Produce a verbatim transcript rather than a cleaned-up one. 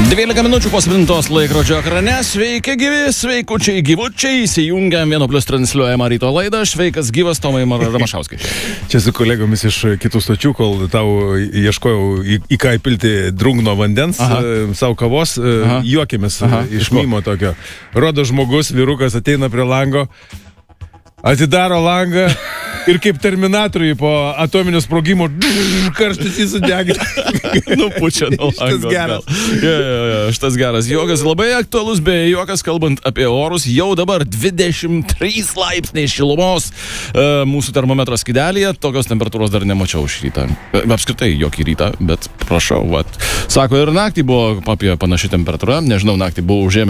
dvylika minučių po septintos laikrodžio ekrane. Sveiki gyvi, sveikučiai, gyvučiai. Įsijungiam Vieno Plius transliuojamą ryto laidą. Sveikas gyvas, Tomai Ramašauskai. Čia su kolegomis iš kitų stočių, kol tau ieškojau į, į ką įpilti drungno vandens, savo kavos, Aha. juokėmės Aha. iš mimo tokio. Rodo žmogus, vyrukas ateina prie lango, atidaro langą ir kaip Terminatoriui po atominio sprogimo karštis įsudegė. Nupučia nuo lango. Šitas geras. Ja, ja, ja, šitas geras. Juokas labai aktualus, beje, juokas kalbant apie orus. Jau dabar dvidešimt trys laipsniai šilumos e, mūsų termometro skydelyje. Tokios temperatūros dar nemačiau šį rytą. Apskritai, jokį rytą, bet prašau. Vat. Sako, ir naktį buvo apie panaši temperatūra. Nežinau, naktį buvo užėmę